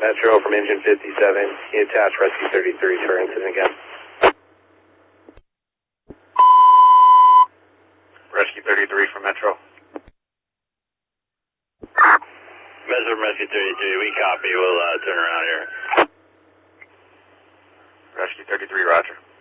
Metro from engine 57. He attached Rescue 33 for incident again. Rescue 33 from Metro. Metro from Rescue 33, we copy. We'll turn around here. Rescue 33, roger.